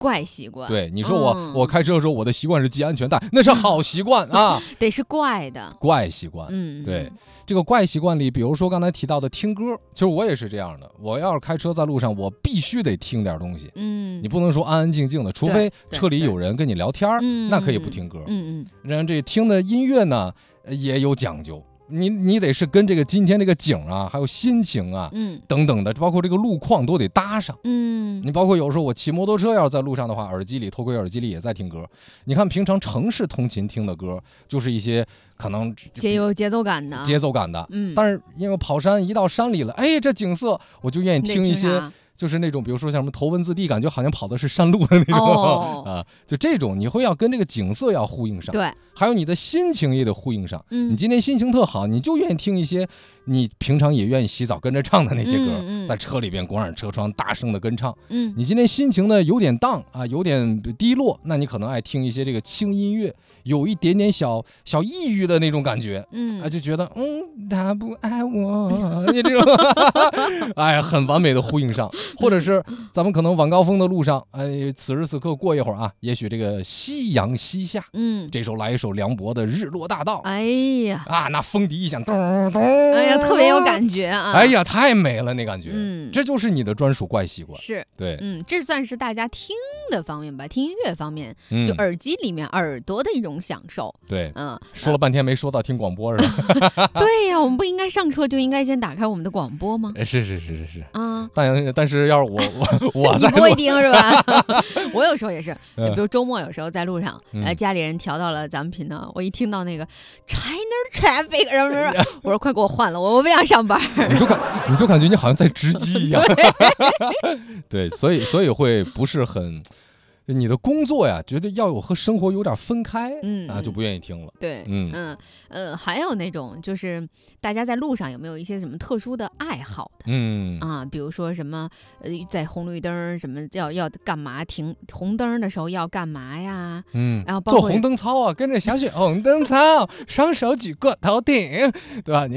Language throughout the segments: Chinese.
怪习惯。 对，你说我开车的时候，我的习惯是系安全带，那是好习惯啊， 得是怪的怪习惯。对，这个怪习惯里，比如说刚才提到的听歌，其实我也是这样的。我要是开车在路上，我必须得听点东西。你不能说安安静静的，除非车里有人跟你聊天，那可以不听歌。然后这听的音乐呢也有讲究。你得是跟这个今天这个景啊，还有心情啊，等等的，包括这个路况都得搭上。你包括有时候我骑摩托车要是在路上的话，头盔耳机里也在听歌。你看平常城市通勤听的歌，就是一些可能有节奏感的， 但是因为跑山一到山里了，哎，这景色我就愿意听一些。就是那种比如说像什么头文字 D， 感觉好像跑的是山路的那种，就这种你会要跟这个景色要呼应上， 对， 还有你的心情也得呼应上。你今天心情特好，你就愿意听一些你平常也愿意洗澡跟着唱的那些歌，在车里边关上车窗大声的跟唱。你今天心情呢有点down啊，有点低落，那你可能爱听一些这个轻音乐，有一点点小抑郁的那种感觉，就觉得他不爱我，这种哎呀，很完美的呼应上。或者是咱们可能晚高峰的路上，此时此刻过一会儿啊，也许这个夕阳西下，这时候来一首梁博的《日落大道》， 哎呀啊，那风笛一响， 哎呀，特别有感觉啊， 哎呀，太美了那感觉，这就是你的专属怪习惯， 是， 对， 这算是大家听的方面吧，听音乐方面，就耳机里面耳朵的一种享受， 对，说了半天没说到听广播是吧？对呀，我们不应该上车就应该先打开我们的广播吗？ 是啊，但是要是我在你不会听是吧？我有时候也是，比如周末有时候在路上，家里人调到了咱们频道，我一听到那个 China traffic 什么，我说快给我换了，我不想上班。 你就感觉你好像在直击一样。对，所以会不是很。你的工作呀，觉得要有和生活有点分开，就不愿意听了。 对，还有那种就是大家在路上有没有一些什么特殊的爱好的？比如说什么在红绿灯什么要干嘛，停红灯的时候要干嘛呀？然后包括做红灯操啊，跟着小雪红灯操，双手举过头顶，对吧？你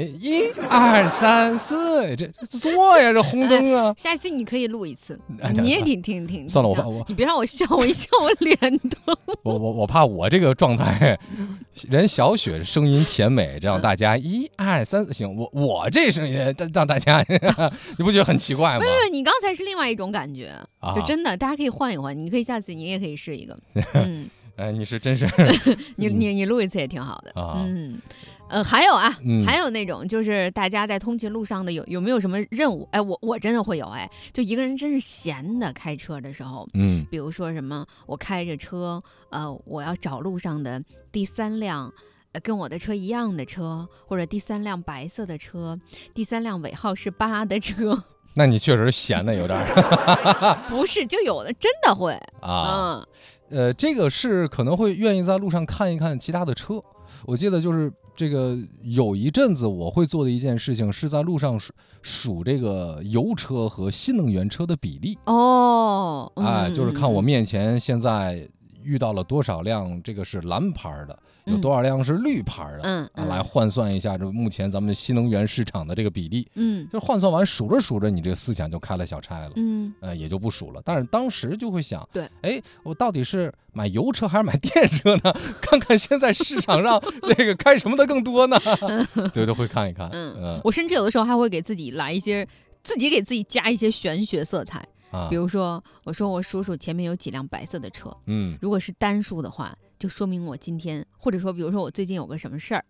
1、2、3、4，这做呀，这红灯啊。 下期你可以录一次，你也听。 算了，我你别让我笑。我一笑我脸疼， 我怕我这个状态，人小雪声音甜美，这样大家1、2、3，行，我这声音让大家，你不觉得很奇怪吗？ 没有，你刚才是另外一种感觉，就真的，大家可以换一换，你可以下次你也可以试一个， 你是真是， 你录一次也挺好的啊，还有还有那种就是大家在通勤路上的有没有什么任务？哎，我真的会有，就一个人真是闲的开车的时候，比如说什么，我开着车，我要找路上的第3辆。跟我的车一样的车，或者第3辆白色的车，第3辆尾号是8的车。 那你确实闲的有点不是，就有的真的会这个是可能会愿意在路上看一看其他的车。我记得就是这个有一阵子我会做的一件事情是在路上数这个油车和新能源车的比例就是看我面前现在遇到了多少辆这个是蓝牌的，有多少辆是绿牌的，来换算一下这目前咱们新能源市场的这个比例，就换算完数着数着，你这个思想就开了小差了，也就不数了。但是当时就会想， 对， 我到底是买油车还是买电车呢？看看现在市场上这个开什么的更多呢？对，都会看一看。 我甚至有的时候还会给自己来一些，自己给自己加一些玄学色彩。比如说，我数数前面有几辆白色的车，如果是单数的话，就说明我今天，或者说，比如说我最近有个什么事儿，